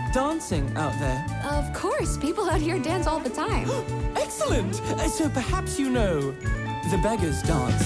dancing out there? Of course, people out here dance all the time. Excellent! So perhaps you know the Beggars Dance.